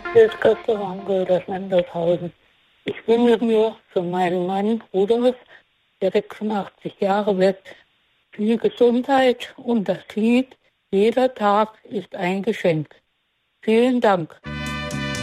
Grüß Gott, Frau Angel aus Mendelshausen. Ich wünsche mir für meinen Mann Rudolf, der 86 Jahre wird, viel Gesundheit und das Lied Jeder Tag ist ein Geschenk. Vielen Dank.